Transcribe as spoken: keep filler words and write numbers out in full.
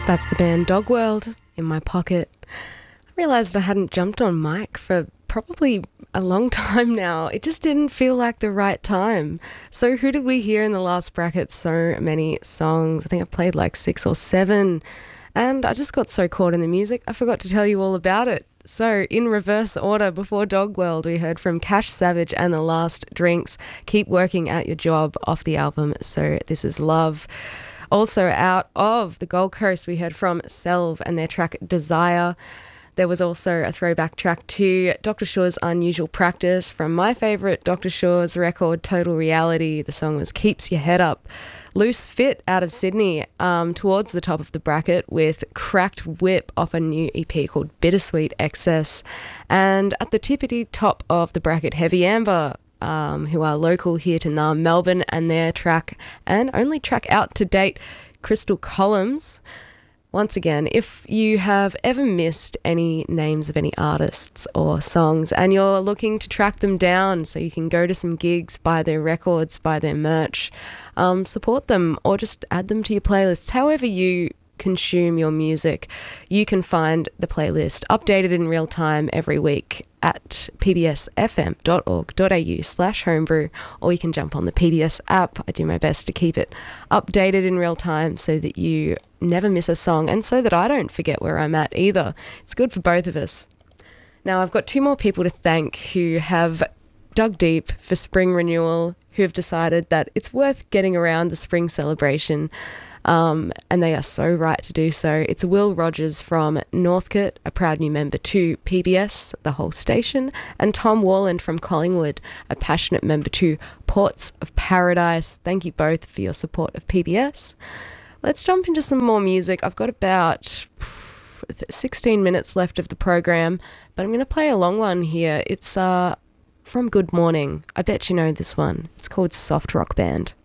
That's the band Dog World in my pocket. I realised I hadn't jumped on mic for probably a long time now. It just didn't feel like the right time. So who did we hear in the last bracket? So many songs. I think I played like six or seven. And I just got so caught in the music, I forgot to tell you all about it. So, in reverse order, before Dog World, we heard from Cash Savage and The Last Drinks, Keep Working at Your Job, off the album So This Is Love. Also out of the Gold Coast, we heard from Selv and their track Desire. There was also a throwback track to Doctor Shaw's Unusual Practice from my favourite Doctor Shaw's record, Total Reality. The song was Keeps Your Head Up. Loose Fit out of Sydney, um, towards the top of the bracket with Cracked Whip off a new E P called Bittersweet Excess. And at the tippity top of the bracket, Heavy Amber, um, who are local here to Naarm, Melbourne, and their track, and only track out to date, Crystal Columns. Once again, if you have ever missed any names of any artists or songs and you're looking to track them down so you can go to some gigs, buy their records, buy their merch, um, support them, or just add them to your playlists, however you consume your music, you can find the playlist updated in real time every week at pbsfm.org.au slash homebrew, or you can jump on the P B S app. I do my best to keep it updated in real time so that you never miss a song and so that I don't forget where I'm at either. It's good for both of us. Now, I've got two more people to thank who have dug deep for spring renewal, who have decided that it's worth getting around the spring celebration. Um, and they are so right to do so. It's Will Rogers from Northcote, a proud new member to P B S, the whole station, and Tom Warland from Collingwood, a passionate member to Ports of Paradise. Thank you both for your support of P B S. Let's jump into some more music. I've got about sixteen minutes left of the program, but I'm going to play a long one here. It's uh, from Good Morning. I bet you know this one. It's called Soft Rock Band.